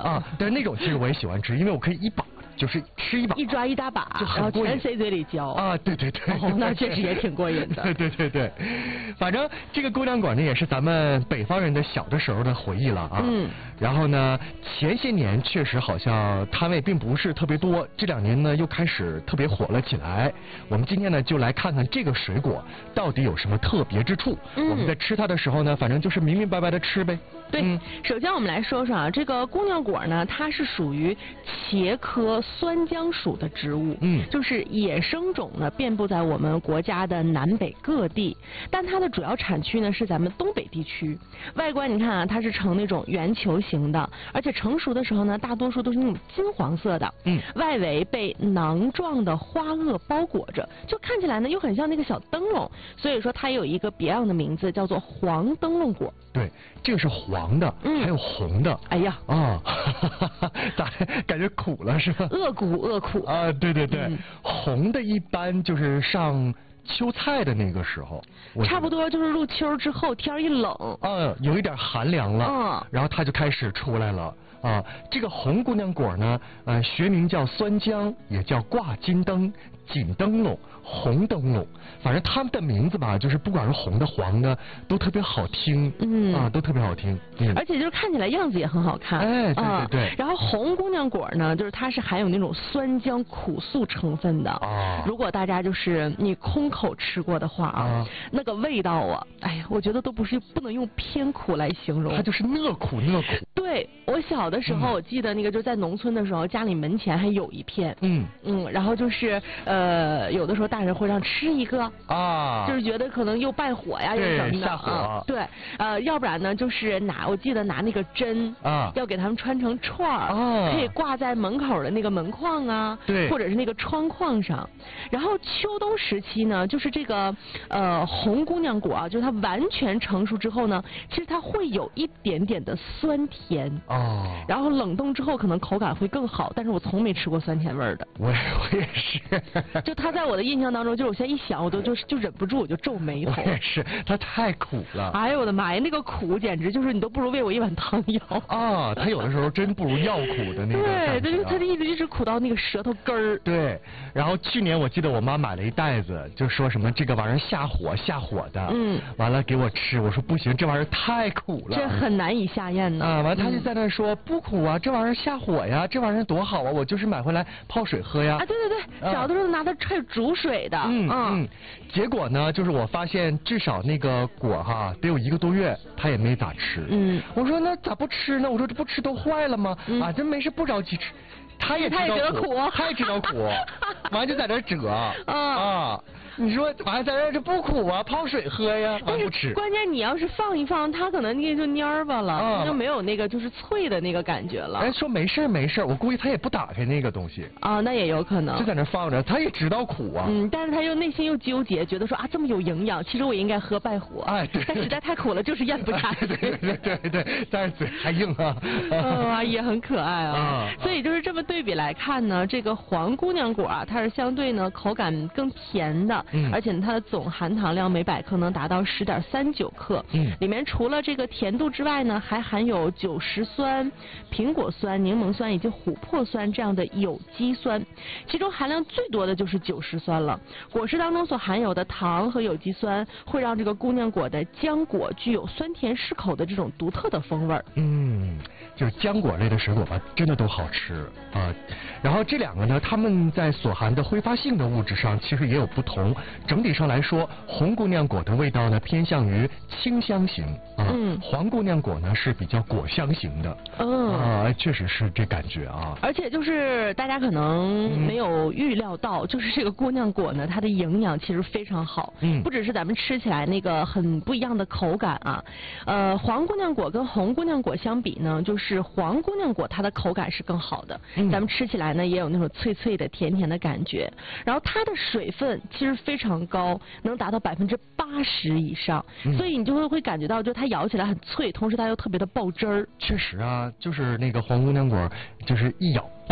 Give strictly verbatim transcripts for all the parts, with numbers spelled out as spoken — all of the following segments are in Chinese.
啊，但是那种其实我也喜欢吃，因为我可以一把。就是吃一把， 一抓一大把， 就然后全塞嘴里嚼啊！对对对， 哦，那确实也挺过瘾的。 对对对对，反正这个姑娘馆呢，也是咱们北方人的小的时候的回忆了啊。嗯。然后呢，前些年确实好像摊位并不是特别多，这两年呢又开始特别火了起来。我们今天呢就来看看这个水果到底有什么特别之处。嗯。我们在吃它的时候呢，反正就是明明白白的吃呗。 对，嗯、首先我们来说说啊，这个姑娘果呢，它是属于茄科酸浆属的植物，嗯，就是野生种呢遍布在我们国家的南北各地，但它的主要产区呢是咱们东北地区。外观你看啊，它是呈那种圆球形的，而且成熟的时候呢，大多数都是那种金黄色的，嗯，外围被囊状的花萼包裹着，就看起来呢又很像那个小灯笼，所以说它有一个别样的名字，叫做黄灯笼果。 对，这个是黄的，嗯，还有红的。 哎呀， 啊，咋感觉苦了是吧？ 恶苦恶苦啊，对对对，嗯、红的一般就是上秋菜的那个时候， 差不多就是入秋之后，天一冷， 嗯，有一点寒凉了，嗯，然后它就开始出来了。啊，这个红姑娘果呢，呃，学名叫酸浆，也叫挂金灯、锦灯笼、红灯笼，反正它们的名字吧，就是不管是红的、黄的，都特别好听，嗯，啊，都特别好听， 嗯，而且就是看起来样子也很好看， 哎，对对对。 啊、然后红姑娘果呢，就是它是含有那种酸浆苦素成分的，啊，如果大家就是你空口吃过的话啊，啊那个味道啊，哎呀，我觉得都不是不能用偏苦来形容， 它就是讷苦讷苦。 对，我小的时候，我记得那个就在农村的时候，家里门前还有一片，嗯嗯，然后就是呃，有的时候大人会让吃一个啊，就是觉得可能又败火呀，又什么的啊，对，呃，要不然呢，就是拿我记得拿那个针啊，要给他们穿成串儿，啊，可以挂在门口的那个门框啊，对，或者是那个窗框上。然后秋冬时期呢，就是这个呃红姑娘果啊，就是它完全成熟之后呢，其实它会有一点点的酸甜。哦，然后冷冻之后可能口感会更好，但是我从没吃过酸甜味的。 我我也是， 就它在我的印象当中，就是我现在一想，我都就是就忍不住我就皱眉头。 我也是，它太苦了。 哎呦我的妈呀，那个苦简直就是你都不如喂我一碗汤药。 啊，它有的时候真不如药苦的那个感觉。 对，就是它的意思就是苦到那个舌头根儿。 对，然后去年我记得我妈买了一袋子，就说什么这个玩意儿下火下火的，嗯，完了给我吃，我说不行，这玩意儿太苦了， 这很难以下咽呢。 啊，完了他就在那说、嗯、不苦啊，这玩意儿下火呀，这玩意儿多好啊，我就是买回来泡水喝呀。 啊，对对对，小的时候拿它开始煮水的。 嗯嗯。结果呢，就是我发现至少那个果哈得有一个多月，他也没咋吃。嗯。我说那咋不吃呢？我说这不吃都坏了吗？嗯、啊，这没事不着急吃。他也知道苦，他也知道苦，完就在这折啊啊！你说完在这这不苦啊，泡水喝呀， 但是不吃。 关键你要是放一放，它可能那就蔫巴了，它、嗯、就没有那个就是脆的那个感觉了。 哎，说没事没事，我估计他也不打开那个东西啊，那也有可能就在那放着，他也知道苦啊。 嗯，但是他又内心又纠结，觉得说啊这么有营养，其实我应该喝败火。 哎，对， 但实在太苦了，就是咽不下去。 对对对对对，但是嘴还硬啊。 啊、嗯，也很可爱啊。啊所以就是这么对比来看呢，这个黄姑娘果啊，它是相对呢口感更甜的，嗯、而且它的总含糖量每百克能达到十点三九克。嗯，里面除了这个甜度之外呢，还含有酒石酸、苹果酸、柠檬酸以及琥珀酸这样的有机酸，其中含量最多的就是酒石酸了。果实当中所含有的糖和有机酸会让这个姑娘果的浆果具有酸甜适口的这种独特的风味。 嗯，就是浆果类的水果吧，真的都好吃啊。然后这两个呢，它们在所含的挥发性的物质上其实也有不同。整体上来说，红姑娘果的味道呢偏向于清香型啊，嗯、黄姑娘果呢是比较果香型的。嗯啊，确实是这感觉啊。 而且就是大家可能没有预料到，嗯、就是这个姑娘果呢，它的营养其实非常好。嗯，不只是咱们吃起来那个很不一样的口感啊，呃，黄姑娘果跟红姑娘果相比呢，就是黄姑娘果它的口感是更好的，嗯、咱们吃起来呢也有那种脆脆的、甜甜的感觉。然后它的水分其实非常高，能达到百分之八十以上，嗯、所以你就会会感觉到，就它咬起来很脆，同时它又特别的爆汁儿。 确实啊，就是那个黄姑娘果，就是一咬。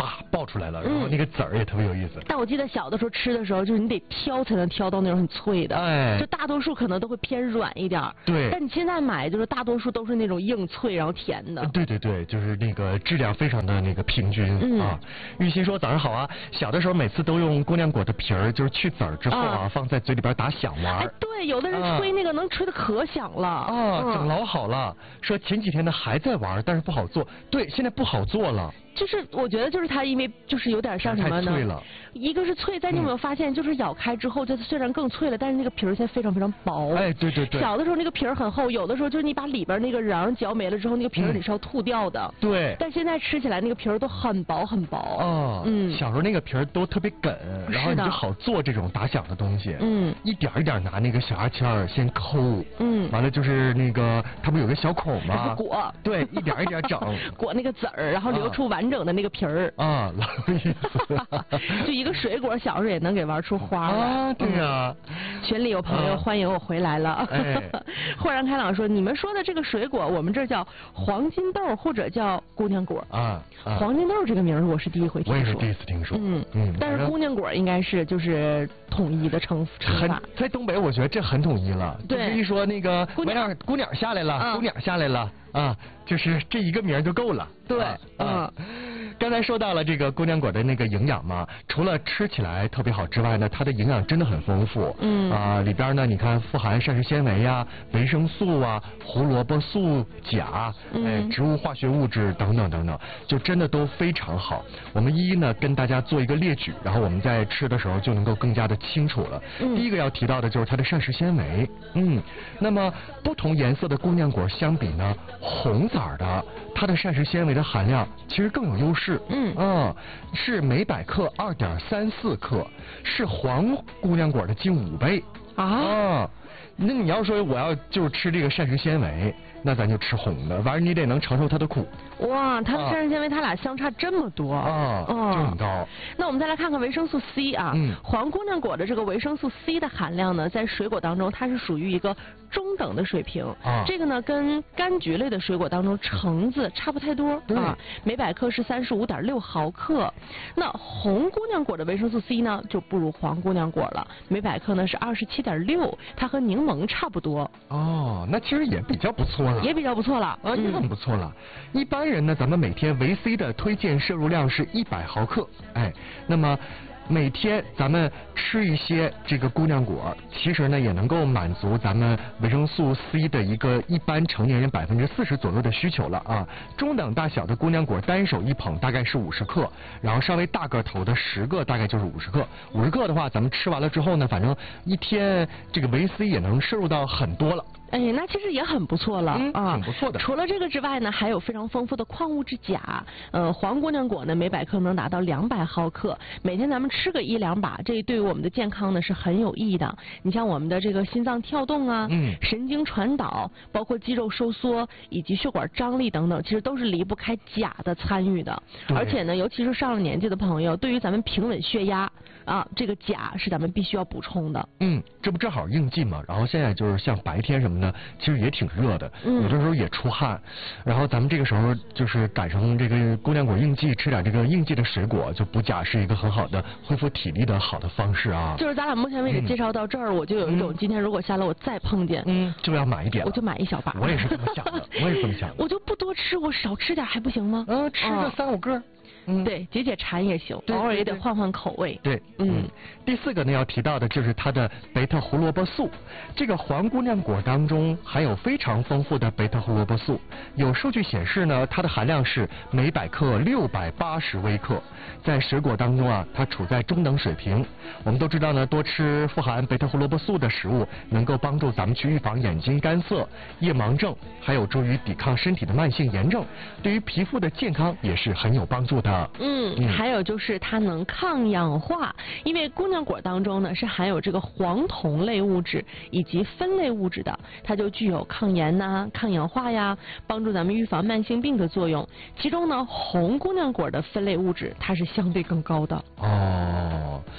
叭爆出来了，然后那个籽儿也特别有意思。 但我记得小的时候吃的时候，就是你得挑才能挑到那种很脆的，哎，就大多数可能都会偏软一点。 对。 但你现在买就是大多数都是那种硬脆然后甜的。 对对对，就是那个质量非常的那个平均、嗯、啊。玉鑫说早上好啊，小的时候每次都用姑娘果的皮儿，就是去籽儿之后啊、嗯，放在嘴里边打响玩。 哎，对，有的人吹那个能吹得可响了啊，嗯、整老好了。说前几天呢还在玩，但是不好做。对，现在不好做了。 就是我觉得就是它因为就是有点像什么呢？ 太脆了。 一个是脆，但你有没有发现，就是咬开之后，它虽然更脆了，但是那个皮儿现在非常非常薄。 哎，对对对。 小的时候那个皮儿很厚，有的时候就是你把里边那个瓤嚼没了之后，那个皮儿你是要吐掉的。 嗯、对。 但现在吃起来那个皮儿都很薄很薄。 哦。嗯。小时候那个皮儿都特别梗，然后你就好做这种打响的东西。嗯。一点一点拿那个小牙签儿先抠。嗯。完了就是那个它不有个小孔吗？ 裹。 对，一点一点整。 裹那个籽儿，然后留出完整的那个皮儿。 啊，老有意思。 就一个水果，小时候也能给玩出花来。 啊，对呀、 嗯。群里有朋友、啊、欢迎我回来了。哎、豁然开朗说，你们说的这个水果，我们这叫黄金豆或者叫姑娘果。啊。啊黄金豆这个名儿我是第一回听说。 我也是第一次听说。 嗯嗯。但是姑娘果应该是就是统一的称称法。 在东北，我觉得这很统一了。 对。 就是一说那个姑娘姑娘下来了，啊、姑娘下来了啊，就是这一个名就够了。 对。 啊。 嗯。 刚才说到了这个姑娘果的那个营养嘛，除了吃起来特别好之外呢，它的营养真的很丰富。嗯啊、呃，里边呢，你看富含膳食纤维呀、维生素啊、胡萝卜素、钾，哎，植物化学物质等等等等，就真的都非常好。我们一一呢跟大家做一个列举，然后我们在吃的时候就能够更加的清楚了。嗯、第一个要提到的就是它的膳食纤维。嗯，那么不同颜色的姑娘果相比呢，红色的它的膳食纤维的含量其实更有优势。嗯啊，是每百克二点三四克，是黄姑娘果的近五倍啊。啊那你要说我要就是吃这个膳食纤维，那咱就吃红的，完了你得能承受它的苦。 哇，它的膳食纤维它俩相差这么多啊，就很高。 那我们再来看看维生素 C 啊，嗯，黄姑娘果的这个维生素 C 的含量呢，在水果当中它是属于一个中等的水平啊。这个呢跟柑橘类的水果当中橙子差不太多啊，每百克是三十五点六毫克。那红姑娘果的维生素 C 呢就不如黄姑娘果了，每百克呢是二十七点六，它和柠檬差不多。 哦，那其实也比较不错了， 也比较不错了啊，也很不错了。嗯、一般人呢，咱们每天维 C 的推荐摄入量是一百毫克，哎，那么每天咱们吃一些这个姑娘果，其实呢也能够满足咱们维生素 C 的一个一般成年人百分之四十左右的需求了啊。中等大小的姑娘果单手一捧大概是五十克，然后稍微大个头的十个大概就是五十克。五十克的话，咱们吃完了之后呢，反正一天这个维 C 也能摄入到很多了。 哎，那其实也很不错了、 嗯、啊，挺不错的。 除了这个之外呢，还有非常丰富的矿物质钾。呃，黄姑娘果呢，每百克能达到两百毫克，每天咱们吃个一两把，这对于我们的健康呢是很有意义的。你像我们的这个心脏跳动啊，嗯，神经传导，包括肌肉收缩以及血管张力等等，其实都是离不开钾的参与的。而且呢，尤其是上了年纪的朋友，对于咱们平稳血压啊，这个钾是咱们必须要补充的。 嗯，这不正好应季嘛？然后现在就是像白天什么的，其实也挺热的，有的时候也出汗。然后咱们这个时候就是赶上这个姑娘果应季，吃点这个应季的水果，就补钾是一个很好的恢复体力的好的方式啊。 就是咱俩目前为止介绍到这儿，嗯、我就有一种今天如果下楼我再碰见， 嗯，就要买一点， 我就买一小把。 我也是这么想的，我也是这么想的。 我就不多吃，我少吃点还不行吗？ 嗯，吃个三五个。 嗯，对，解解馋也行，偶尔也得换换口味。 对，嗯。第四个呢，要提到的就是它的贝塔胡萝卜素。这个黄姑娘果当中含有非常丰富的贝塔胡萝卜素，有数据显示呢，它的含量是每百克六百八十微克，在水果当中啊，它处在中等水平。我们都知道呢，多吃富含贝塔胡萝卜素的食物，能够帮助咱们去预防眼睛干涩、夜盲症，还有助于抵抗身体的慢性炎症，对于皮肤的健康也是很有帮助的。 嗯，嗯还有就是它能抗氧化，因为姑娘果当中呢是含有这个黄酮类物质以及酚类物质的，它就具有抗炎呐、啊、抗氧化呀，帮助咱们预防慢性病的作用。其中呢，红姑娘果的酚类物质它是相对更高的。 哦，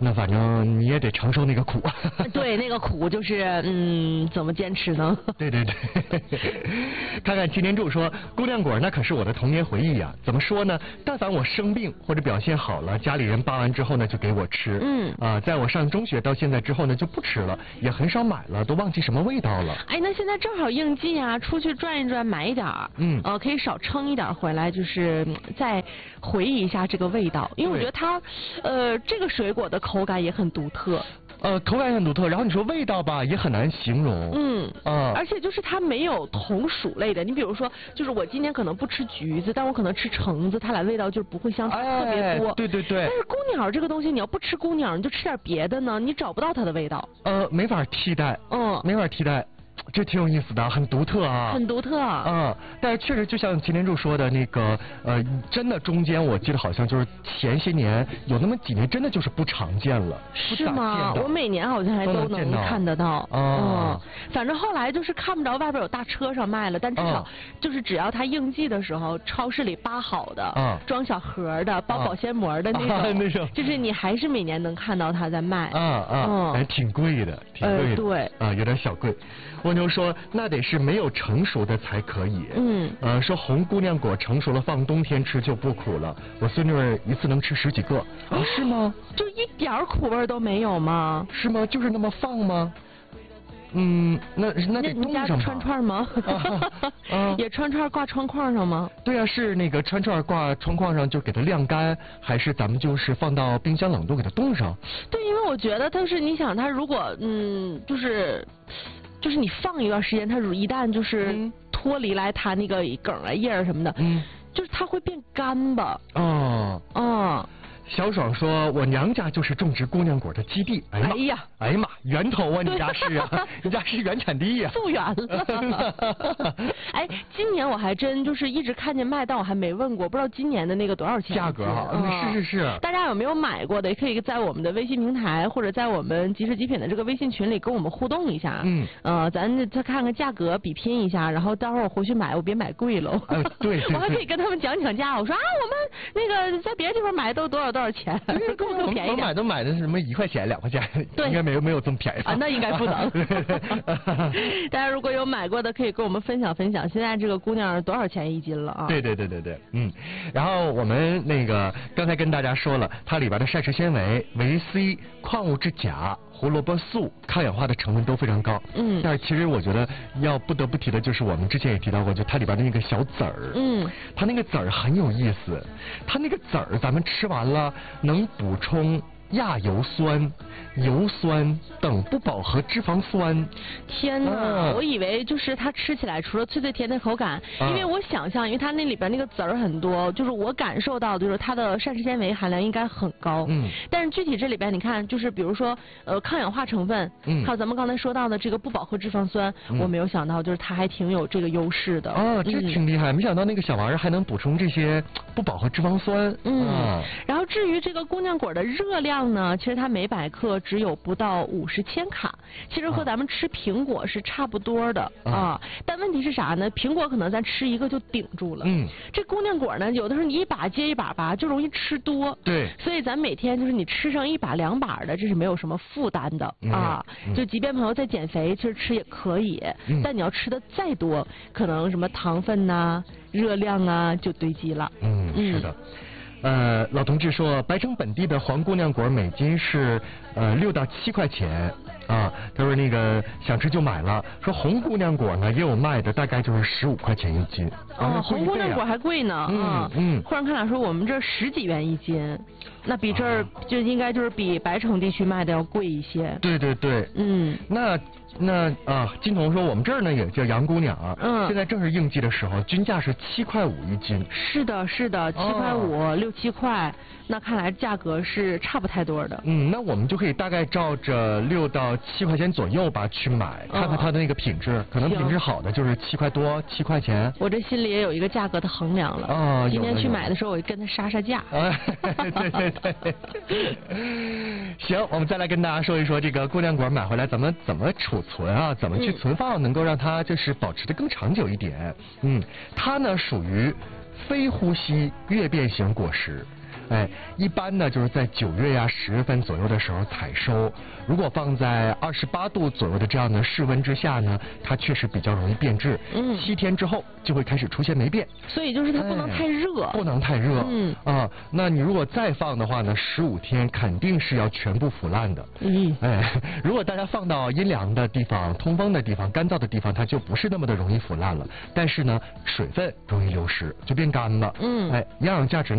那反正你也得承受那个苦。 对，那个苦就是嗯，怎么坚持呢？ 对对对。看看擎天柱说，姑娘果那可是我的童年回忆呀。怎么说呢？但凡我生病或者表现好了，家里人扒完之后呢，就给我吃。嗯。啊，在我上中学到现在之后呢，就不吃了，也很少买了，都忘记什么味道了。 哎，那现在正好应季啊，出去转一转，买一点儿。嗯。呃，可以少称一点回来，就是再回忆一下这个味道，因为我觉得它，呃，这个水果的口感也很独特。 呃，口感很独特，然后你说味道吧，也很难形容。嗯。 啊。而且就是它没有同属类的，你比如说，就是我今年可能不吃橘子，但我可能吃橙子，它俩味道就不会相差特别多。 哎、对对对。 但是姑鸟这个东西，你要不吃姑鸟，你就吃点别的呢，你找不到它的味道。 呃，没法替代。嗯。没法替代。这挺有意思的，很独特啊， 很独特啊。 嗯，但是确实就像擎天柱说的那个，呃，真的中间我记得好像就是前些年有那么几年真的就是不常见了， 是吗？我每年好像还都能看得到。嗯，反正后来就是看不着外边有大车上卖了，但至少就是只要它应季的时候，超市里扒好的，装小盒的，包保鲜膜的那种，那种就是你还是每年能看到它在卖。 啊啊，还挺贵的，挺贵的。 对。 啊，有点小贵。蜗牛说，那得是没有成熟的才可以。嗯。呃，说红姑娘果成熟了放冬天吃就不苦了。我孙女儿一次能吃十几个。啊，是吗？ 就一点苦味都没有吗？ 是吗？就是那么放吗？嗯，那那得冻上吧。你家串串吗？啊、也串串挂窗框上吗？ 对啊，是那个串串挂窗框上就给它晾干，还是咱们就是放到冰箱冷冻给它冻上？ 对，因为我觉得它是，你想它如果嗯就是。就是你放一段时间，它一旦就是脱离来它那个梗啊叶儿什么的，嗯，就是它会变干吧。哦，哦。 小爽说，我娘家就是种植姑娘果的基地。哎呀， 哎呀妈，源头啊，你家是啊，你家是原产地呀， 溯源了。哎，今年我还真就是一直看见卖，但我还没问过，不知道今年的那个多少钱？ 价格哈，嗯，是是是。 大家有没有买过的？也可以在我们的微信平台或者在我们即食极品的这个微信群里跟我们互动一下。嗯。呃，咱再看看价格，比拼一下，然后待会儿我回去买，我别买贵了。 呃，对。 我还可以跟他们讲讲价，我说啊，我们那个在别的地方买都多少多少钱，更更便宜。 我买都买的是什么一块钱、两块钱，应该没有没有这么便宜啊，那应该不能。大家如果有买过的，可以跟我们分享分享，现在这个姑娘多少钱一斤了啊？ 对对对对对，嗯。然后我们那个刚才跟大家说了，它里边的膳食纤维、维 C、矿物质钾、胡萝卜素、抗氧化的成分都非常高。嗯。但是其实我觉得要不得不提的就是我们之前也提到过，就它里边的那个小籽儿。嗯。它那个籽儿很有意思，它那个籽儿咱们吃完了能补充亚油酸、油酸等不饱和脂肪酸。 天哪！啊、我以为就是它吃起来除了脆脆甜的口感，啊、因为我想象，因为它那里边那个籽儿很多，就是我感受到就是它的膳食纤维含量应该很高。嗯。但是具体这里边你看，就是比如说呃抗氧化成分，嗯，还有咱们刚才说到的这个不饱和脂肪酸，嗯、我没有想到就是它还挺有这个优势的。 哦，这挺厉害！嗯、没想到那个小玩意儿还能补充这些不饱和脂肪酸。 嗯。啊、然后至于这个姑娘果的热量呢，其实它每百克只有不到五十千卡，其实和咱们吃苹果是差不多的啊。啊但问题是啥呢？苹果可能咱吃一个就顶住了，嗯，这姑娘果呢，有的时候你一把接一把拔，就容易吃多。 对。 所以咱每天就是你吃上一把两把的，这是没有什么负担的、嗯、啊。嗯、就即便朋友在减肥，其实吃也可以，嗯、但你要吃的再多，可能什么糖分呐、啊、热量啊就堆积了。 嗯，是的。呃，老同志说，白城本地的黄姑娘果每斤是呃六到七块钱啊。他说那个想吃就买了。说红姑娘果呢也有卖的，大概就是十五块钱一斤。 哦，红姑娘果还贵呢。嗯嗯。忽然看到说我们这十几元一斤，那比这儿就应该就是比白城地区卖的要贵一些。 对对对。嗯。那。那啊，金童说我们这儿呢也叫杨姑娘啊，嗯，现在正是应季的时候，均价是七块五一斤。 是的，是的，七块五、哦、六七块，那看来价格是差不太多的。 嗯，那我们就可以大概照着六到七块钱左右吧去买，看看它的那个品质，哦、可能品质好的就是七块多，七块钱。 我这心里也有一个价格的衡量了。哦，今天去买的时候我就跟他杀杀价。 啊，对对对。行，我们再来跟大家说一说这个姑娘果买回来咱们怎么储存啊，怎么去存放，能够让它就是保持的更长久一点。嗯，它呢属于非呼吸越变型果实， 哎，一般呢就是在九月呀、十月份左右的时候采收。如果放在二十八度左右的这样的室温之下呢，它确实比较容易变质。嗯，七天之后就会开始出现霉变。 所以就是它不能太热。 不能太热。嗯啊，那你如果再放的话呢，十五天肯定是要全部腐烂的。嗯，哎，如果大家放到阴凉的地方、通风的地方、干燥的地方，它就不是那么的容易腐烂了。但是呢，水分容易流失，就变干了。嗯，哎，营养价值呢？